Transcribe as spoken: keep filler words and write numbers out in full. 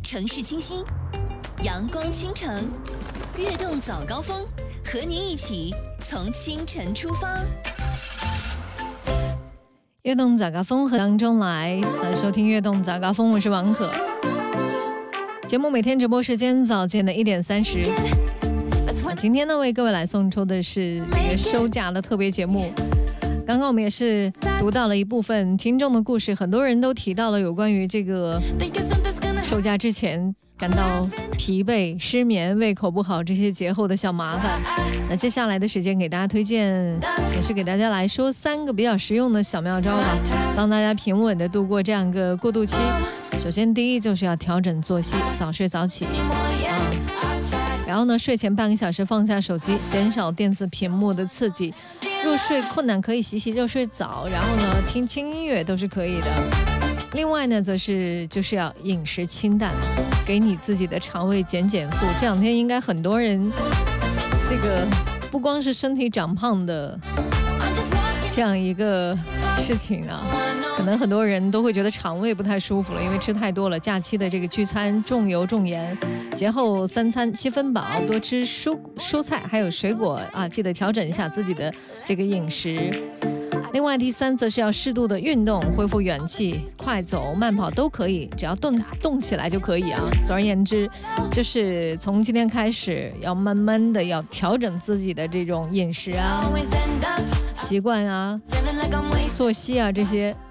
城市清新，阳光倾城，跃动早高峰，和您一起从清晨出发。 跃动早高峰和当中来，来收听跃动早高峰，我是王可。节目每天直播时间早间的一点三十。今天呢，为各位来送出的是这个收假的特别节目。刚刚我们也是读到了一部分听众的故事，很多人都提到了有关于这个收假之前感到疲惫、失眠、胃口不好这些节后的小麻烦。那接下来的时间给大家推荐，也是给大家来说三个比较实用的小妙招吧，帮大家平稳的度过这样一个过渡期。首先第一就是要调整作息，早睡早起啊。然后呢，睡前半个小时放下手机，减少电子屏幕的刺激。入睡困难可以洗洗热水澡，然后呢听轻音乐都是可以的。另外呢，则是就是要饮食清淡，给你自己的肠胃减减负。这两天应该很多人，这个不光是身体长胖的这样一个事情啊，可能很多人都会觉得肠胃不太舒服了，因为吃太多了。假期的这个聚餐重油重盐，节后三餐七分饱，多吃蔬蔬菜还有水果啊，记得调整一下自己的这个饮食。另外第三则是要适度的运动，恢复元气，快走慢跑都可以，只要动动起来就可以啊。总而言之，就是从今天开始要慢慢的要调整自己的这种饮食啊、习惯啊、作息啊这些，